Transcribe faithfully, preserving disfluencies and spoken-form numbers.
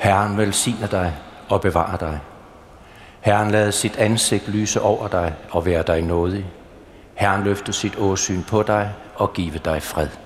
Herren velsigne dig og bevare dig. Herren lade sit ansigt lyse over dig og være dig nådig. Herren løfte sit åsyn på dig og give dig fred.